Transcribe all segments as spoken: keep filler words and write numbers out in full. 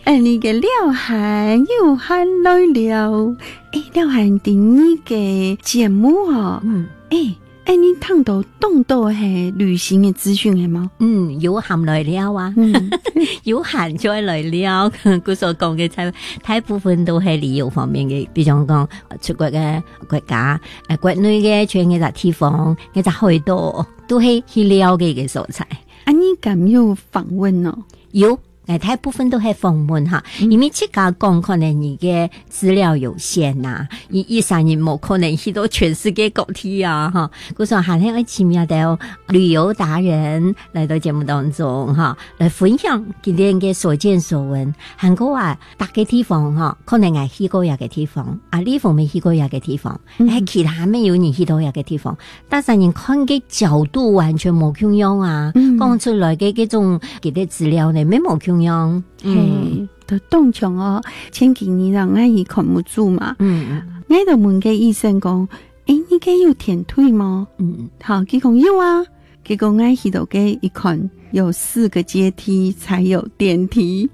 哎，你嘅了汉又汉来了，哎，了汉第二个节目哦，嗯，哎。哎，你睇到當到係旅行嘅資訊係嗎？ 嗯，有含來了啊，嗯、有含咗來了。佢所講嘅大大部分都係旅遊方面嘅，比如講出國嘅國家，誒國內嘅全嘅地方，嘅就去到都係去了解嘅所在。 啊，你敢有訪問哦？ 有。誒，大部分都係訪問哈，因為這家講可能你嘅資料有限呐，一一三年冇可能去到全世界各地啊，哈。故說下天會奇妙的旅遊達人來到節目當中哈，來分享佢哋嘅所見所聞。韓國啊，大嘅地方哈，可能係去過一個地方，啊呢方面去過一個地方，喺、嗯、其他沒有人去到一個地方，但係人看嘅角度完全冇同樣啊，講、嗯、出來嘅嗰種佢啲資料呢，沒冇同樣。 嗯，都凍強哦，前幾年讓我姨看不住嘛，嗯，我就問個醫生講，誒、欸，你嘅有舔腿嗎？嗯，好，佢講有啊，結果我去到嘅一看，有四個階梯才有電梯。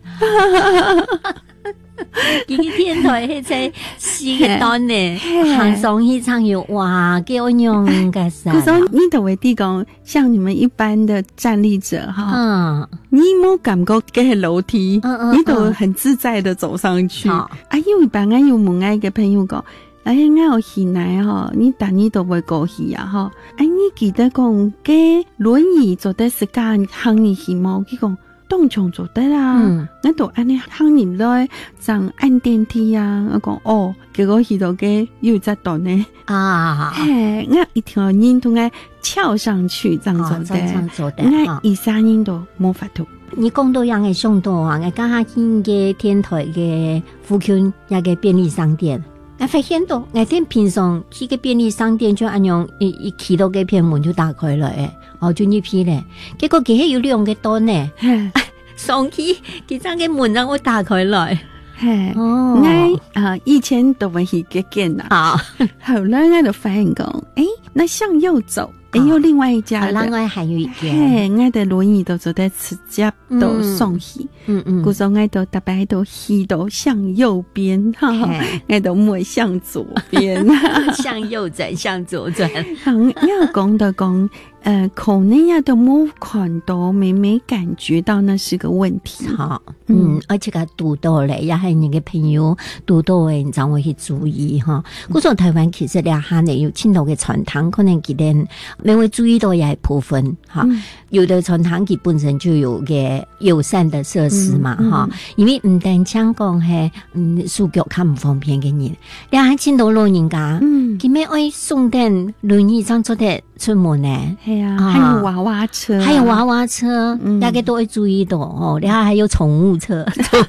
佢嘅天台係在四個段呢，行上去場有哇，幾安樣嘅事。 佢說你都會地講，像你們一般的站立者哈，嗯，你冇感覺嘅係樓梯，嗯嗯，你都很自在的走上去。嗯、啊，因為把我有問我一個朋友講，哎，我有去來哈，你但你都會過去啊哈。哎，你記得講嘅輪椅坐得時間行你去冇？佢講。當場做得啦，嗯、我都按你行入來，上按電梯啊！我講哦，結果去到嘅又在度呢啊！嘿，我一條人都愛跳上去，這樣做的，我二三人都冇法度。 你講到樣嘅上到啊，我家下見嘅天台嘅附近有個便利商店，我發現到我哋平常去個便利商店就按樣一一去到嘅片門就打開了誒。哦，就呢批咧，結果佢係有兩個檔呢，上去佢將個門讓我打開來。 哦，我啊以前都會去嘅見啦，好，後來我就發現講，誒，那向右走，誒，有另外一家的， 另外還有一間， 嘿，我的輪椅都坐在直接都送去，嗯嗯，故說我都特別都去到向右邊，哈，我都唔會向左邊， 向右轉，向左轉， 要講的講。呃，口內呀都冇看到，沒沒感覺到那是個問題。 好，嗯，嗯而且個讀到咧，也係你嘅朋友讀到嘅，你就會去注意哈。嗰種、嗯、台灣其實咧下呢有青島嘅傳統，可能佢哋你會注意到也係部分哈。嗯、有的傳統佢本身就有嘅友善的設施嘛哈，嗯嗯、因為唔單講講係嗯手腳較唔方便嘅人，你喺青島老人家，嗯，佢咩愛送電輪椅上出嚟出門呢？ 係啊，還有娃娃車、啊， 還有娃娃車，嗯、大家都會注意到哦。然後還有寵物車，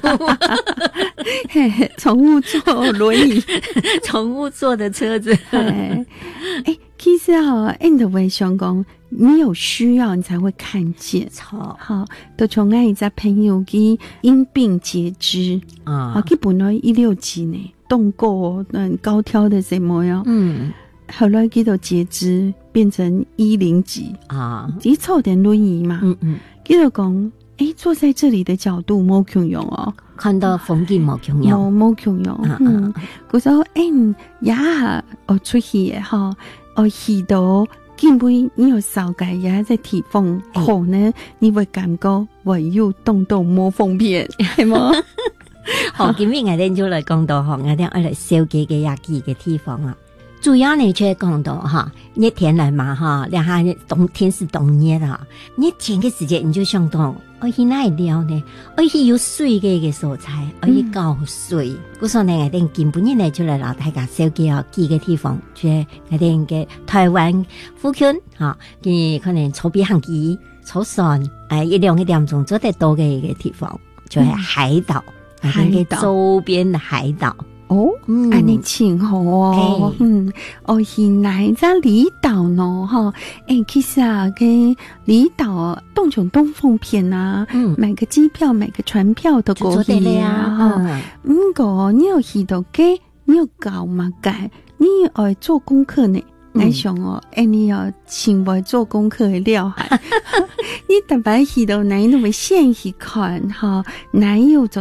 寵物坐輪椅， 寵物坐的車子。 哎，其實哈，你都會想講，你有需要你才會看見。好，好，都從我一個朋友佢因病截肢啊，佢本來一六幾呢，動過嗯高挑的什麼樣，嗯。後來佢就截肢變成一零幾啊，一湊點輪椅嘛，嗯嗯，佢就講，誒，坐在這裡的角度冇窮用哦， 看到風景冇窮用， 冇冇窮用，嗯，佢說，誒，呀，我出去嘅哈，我去到根本你有少解呀，在提風，可能你會感覺我又動到冇方便，係冇？ 好，今日我哋就嚟講到，我哋愛嚟小記嘅廿幾個地方啦。主要呢，就係講到哈，熱天來嘛哈，然後冬天是冬熱啦，熱天嘅時間你就想到，我去哪裡了呢？我去有水嘅一個所在，我去搞水。嗰時候呢，我哋根本呢就嚟老大家小記啊幾個地方，即係我哋嘅台灣附近哈，佢可能坐比航機、坐船，誒一兩個點鐘做得到嘅一個地方，就係海島，海島周邊的海島。 哦，嗯，安尼真好哦，欸、嗯，哦，現在在離島呢，哈，誒，其實啊，嘅離島動從東風片啊，嗯，買個機票，買個船票都可以啊，哈，唔過你要去到嘅，你要搞嘛解，你要做功課呢。我想哦，誒，你要請我做功課嘅了解，你特別去到哪都會先去看哈，哪有做